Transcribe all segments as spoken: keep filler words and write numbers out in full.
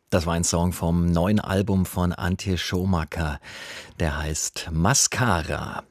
Das war ein Song vom neuen Album von Antje Schumacher. Der heißt Mascara.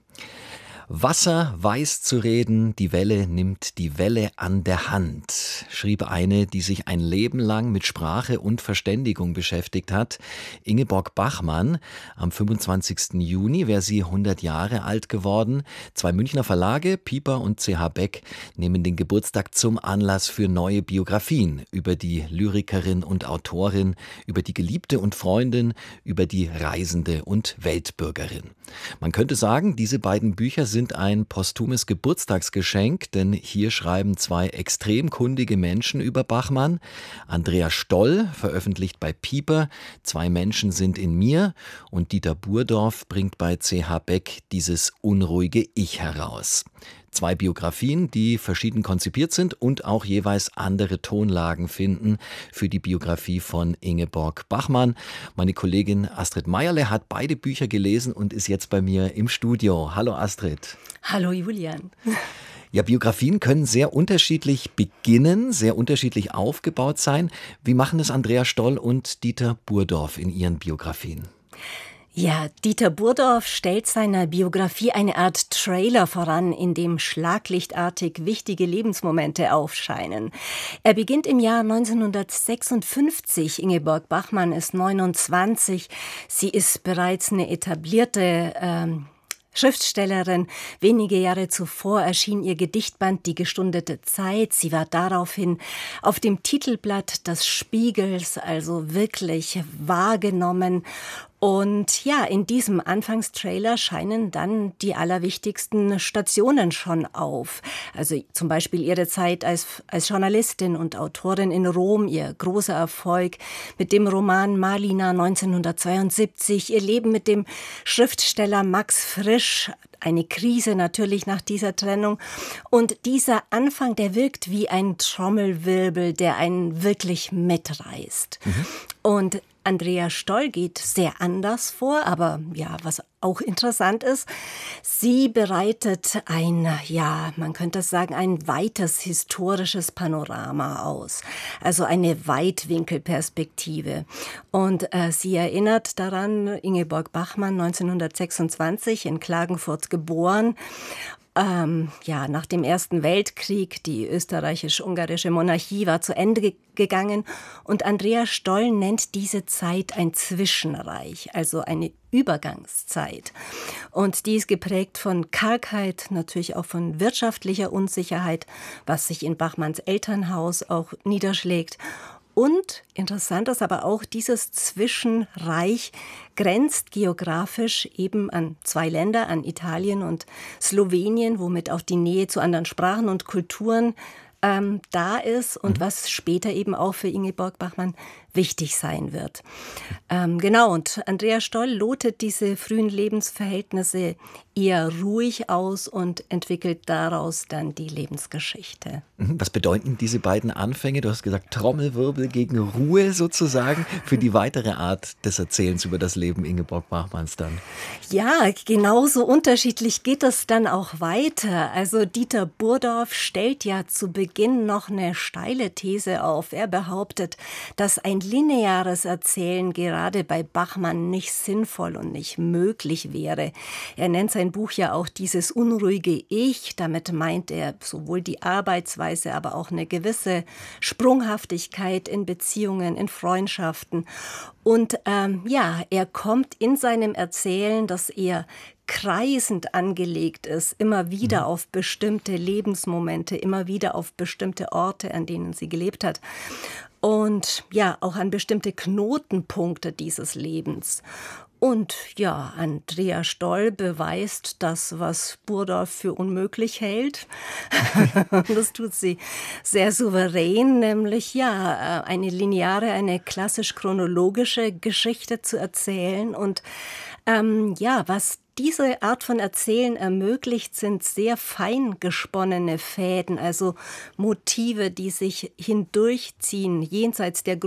Wasser weiß zu reden, die Welle nimmt die Welle an der Hand, schrieb eine, die sich ein Leben lang mit Sprache und Verständigung beschäftigt hat, Ingeborg Bachmann. Am fünfundzwanzigsten Juni wäre sie hundert Jahre alt geworden. Zwei Münchner Verlage, Piper und C H Beck, nehmen den Geburtstag zum Anlass für neue Biografien über die Lyrikerin und Autorin, über die Geliebte und Freundin, über die Reisende und Weltbürgerin. Man könnte sagen, diese beiden Bücher sind sind ein posthumes Geburtstagsgeschenk, denn hier schreiben zwei extrem kundige Menschen über Bachmann. Andrea Stoll veröffentlicht bei Piper Zwei Menschen sind in mir und Dieter Burdorf bringt bei C H Beck dieses unruhige Ich heraus. Zwei Biografien, die verschieden konzipiert sind und auch jeweils andere Tonlagen finden für die Biografie von Ingeborg Bachmann. Meine Kollegin Astrid Meierle hat beide Bücher gelesen und ist jetzt bei mir im Studio. Hallo Astrid. Hallo Julian. Ja, Biografien können sehr unterschiedlich beginnen, sehr unterschiedlich aufgebaut sein. Wie machen es Andrea Stoll und Dieter Burdorf in ihren Biografien? Ja, Dieter Burdorf stellt seiner Biografie eine Art Trailer voran, in dem schlaglichtartig wichtige Lebensmomente aufscheinen. Er beginnt im Jahr neunzehnhundertsechsundfünfzig. Ingeborg Bachmann ist neunundzwanzig. Sie ist bereits eine etablierte ähm, Schriftstellerin. Wenige Jahre zuvor erschien ihr Gedichtband Die gestundete Zeit. Sie war daraufhin auf dem Titelblatt des Spiegels, also wirklich wahrgenommen. Und ja, in diesem Anfangstrailer scheinen dann die allerwichtigsten Stationen schon auf. Also zum Beispiel ihre Zeit als, als Journalistin und Autorin in Rom, ihr großer Erfolg mit dem Roman Malina neunzehnhundertzweiundsiebzig, ihr Leben mit dem Schriftsteller Max Frisch, eine Krise natürlich nach dieser Trennung. Und dieser Anfang, der wirkt wie ein Trommelwirbel, der einen wirklich mitreißt. Mhm. Und Andrea Stoll geht sehr anders vor, aber ja, was auch interessant ist, sie bereitet ein, ja, man könnte sagen, ein weites historisches Panorama aus, also eine Weitwinkelperspektive. Und äh, sie erinnert daran, Ingeborg Bachmann, neunzehnhundertsechsundzwanzig in Klagenfurt geboren. Ähm, ja, nach dem Ersten Weltkrieg, die österreichisch-ungarische Monarchie war zu Ende ge- gegangen und Andrea Stoll nennt diese Zeit ein Zwischenreich, also eine Übergangszeit. Und die ist geprägt von Kargheit, natürlich auch von wirtschaftlicher Unsicherheit, was sich in Bachmanns Elternhaus auch niederschlägt. Und interessant ist aber auch, dieses Zwischenreich grenzt geografisch eben an zwei Länder, an Italien und Slowenien, womit auch die Nähe zu anderen Sprachen und Kulturen ähm, da ist und was später eben auch für Ingeborg Bachmann wichtig sein wird. Ähm, genau, und Andrea Stoll lotet diese frühen Lebensverhältnisse eher ruhig aus und entwickelt daraus dann die Lebensgeschichte. Was bedeuten diese beiden Anfänge? Du hast gesagt, Trommelwirbel gegen Ruhe sozusagen für die weitere Art des Erzählens über das Leben Ingeborg Bachmanns dann. Ja, genauso unterschiedlich geht es dann auch weiter. Also Dieter Burdorf stellt ja zu Beginn noch eine steile These auf. Er behauptet, dass ein lineares Erzählen gerade bei Bachmann nicht sinnvoll und nicht möglich wäre. Er nennt sein Buch ja auch dieses unruhige Ich. Damit meint er sowohl die Arbeitsweise, aber auch eine gewisse Sprunghaftigkeit in Beziehungen, in Freundschaften. Und ähm, ja, er kommt in seinem Erzählen, das eher kreisend angelegt ist, immer wieder auf bestimmte Lebensmomente, immer wieder auf bestimmte Orte, an denen sie gelebt hat. Und ja, auch an bestimmte Knotenpunkte dieses Lebens. Und ja, Andrea Stoll beweist das, was Burdorf für unmöglich hält. Das tut sie sehr souverän, nämlich ja, eine lineare, eine klassisch-chronologische Geschichte zu erzählen. Und ähm, ja, was diese Art von Erzählen ermöglicht, sind sehr fein gesponnene Fäden, also Motive, die sich hindurchziehen, jenseits der